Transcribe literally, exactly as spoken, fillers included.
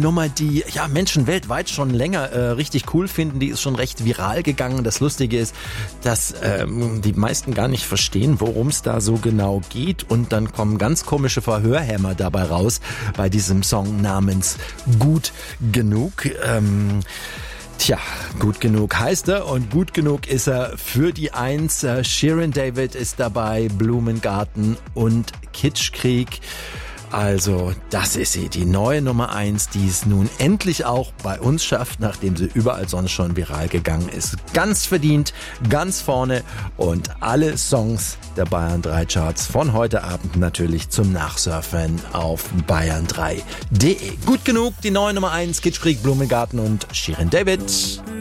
Nummer, die ja Menschen weltweit schon länger äh, richtig cool finden. Die ist schon recht viral gegangen. Das Lustige ist, dass ähm, die meisten gar nicht verstehen, worum es da so genau geht. Und dann kommen ganz komische Verhörhämmer dabei raus bei diesem Song namens Gut Genug. Ähm, Tja, gut genug heißt er und gut genug ist er für die Eins. Shirin David ist dabei, Blumengarten und Kitschkrieg. Also, das ist sie, die neue Nummer eins, die es nun endlich auch bei uns schafft, nachdem sie überall sonst schon viral gegangen ist. Ganz verdient, ganz vorne und alle Songs der Bayern drei Charts von heute Abend natürlich zum Nachsurfen auf bayern drei punkt de. Gut genug, die neue Nummer eins, Kitschkrieg, Blumengarten und Shirin David.